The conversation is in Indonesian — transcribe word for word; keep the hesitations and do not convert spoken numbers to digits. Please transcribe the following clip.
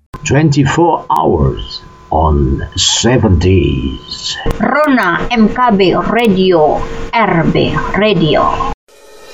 twenty-four hours on seven days. Rona M K B Radio R B Radio.